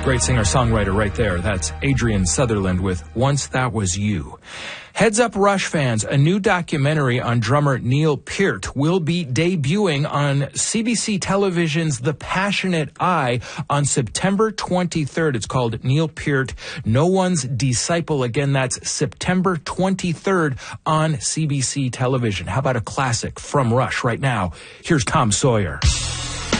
great singer-songwriter right there. That's Adrian Sutherland with Once That Was You. Heads Up Rush fans, a new documentary on drummer Neil Peart will be debuting on CBC Television's The Passionate Eye on September 23rd. It's called Neil Peart, No One's Disciple. Again, that's September 23rd on CBC Television. How about a classic from Rush right now? Here's Tom Sawyer.